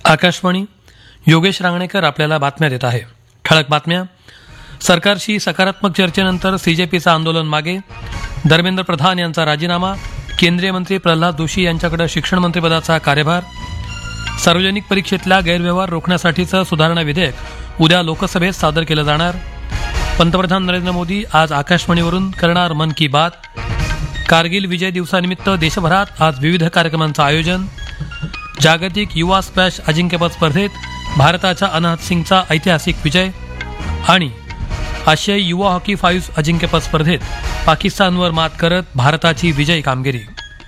आकाशवाणी. योगेश रांगणेकर आपल्याला बातम्या देत आहे. ठळक बातम्या. सरकारशी सकारात्मक चर्चेनंतर सीजेपीचं आंदोलन मागे. धर्मेंद्र प्रधान यांचा राजीनामा. केंद्रीय मंत्री प्रल्हाद जोशी यांच्याकडे शिक्षण मंत्रिपदाचा कार्यभार. सार्वजनिक परीक्षेतला गैरव्यवहार रोखण्यासाठीचं सुधारणा विधेयक उद्या लोकसभेत सादर केलं जाणार. पंतप्रधान नरेंद्र मोदी आज आकाशवाणीवरून करणार मन की बात. कारगिल विजय दिवसानिमित्त देशभरात आज विविध कार्यक्रमांचं आयोजन. जागतिक युवा स्क्वॅश अजिंक्यपद स्पर्धेत भारताच्या अनाहत सिंगचा ऐतिहासिक विजय. आणि आशियाई युवा हॉकी फाईव्ह अजिंक्यपद स्पर्धेत पाकिस्तानवर मात करत भारताची विजयी कामगिरी.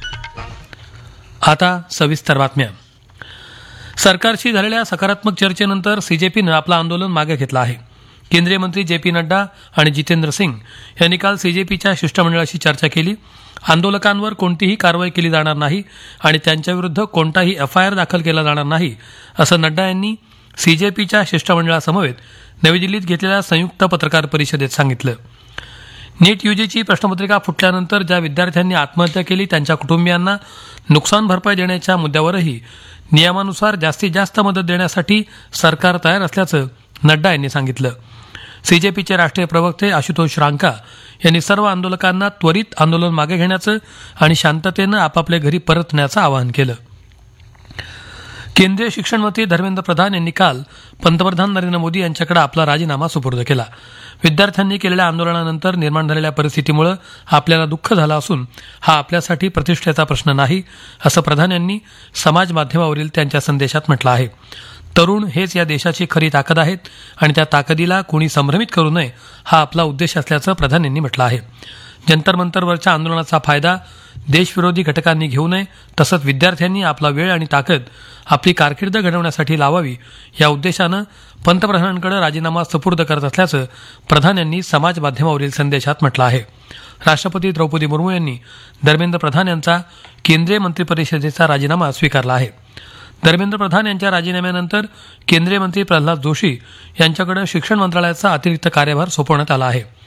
आता सविस्तर बातम्या. सरकारशी झालेल्या सकारात्मक चर्चेनंतर सीजेपीनं आपलं आंदोलन मागे घेतलं आहे. केंद्रीय मंत्री जे.पी. नड्डा आणि जितेंद्र सिंग यांनी काल सीजेपीच्या शिष्टमंडळाशी चर्चा केली. आंदोलकांवर कोणतीही कारवाई केली जाणार नाही आणि त्यांच्याविरुद्ध कोणताही एफआयआर दाखल केला जाणार नाही असं नड्डा यांनी सीजेपीच्या शिष्टमंडळासमवेत नवी दिल्लीत घेतलेल्या संयुक्त पत्रकार परिषदेत सांगितलं. नीट यूजीची प्रश्नपत्रिका फुटल्यानंतर ज्या विद्यार्थ्यांनी आत्महत्या केली त्यांच्या कुटुंबियांना नुकसान भरपाई देण्याच्या मुद्द्यावरही नियमानुसार जास्तीत जास्त मदत देण्यासाठी सरकार तयार असल्याचं नड्डा यांनी सांगितलं. सीजेपीचे राष्ट्रीय प्रवक्ते आशुतोष रांका यांनी सर्व आंदोलकांना त्वरित आंदोलन मागे घेण्याचं आणि शांततेनं आपापल्या घरी परतण्याचं आवाहन केलं. केंद्रीय शिक्षण मंत्री धर्मेंद्र प्रधान यांनी काल पंतप्रधान नरेंद्र मोदी यांच्याकडे आपला राजीनामा सुपूर्द केला. विद्यार्थ्यांनी केलेल्या आंदोलनानंतर निर्माण झालेल्या परिस्थितीमुळे आपल्याला दुःख झालं असून हा आपल्यासाठी प्रतिष्ठेचा प्रश्न नाही असं प्रधान यांनी समाज माध्यमावरील त्यांच्या संदेशात म्हटलं आहे. तरुण हेच या देशाची खरी ताकद आहेत आणि त्या ताकदीला कोणी संभ्रमित करू नये हा आपला उद्देश असल्याचं प्रधान यांनी म्हटलं आहे. जंतर मंतरवरच्या आंदोलनाचा फायदा देशविरोधी घटकांनी घेऊ नये तसंच विद्यार्थ्यांनी आपला वेळ आणि ताकद आपली कारकीर्द घडवण्यासाठी लावावी या उद्देशानं पंतप्रधानांकडे राजीनामा सुपूर्द करत असल्याचं प्रधान यांनी समाज माध्यमावरील संदेशात म्हटलं आहे. राष्ट्रपती द्रौपदी मुर्मू यांनी धर्मेंद्र प्रधान यांचा केंद्रीय मंत्रिपरिषदेचा राजीनामा स्वीकारला आहे. धर्मेंद्र प्रधान यांच्या राजीनाम्यानंतर केंद्रीय मंत्री प्रल्हाद जोशी यांच्याकडे शिक्षण मंत्रालयाचा अतिरिक्त कार्यभार सोपवण्यात आला आहे.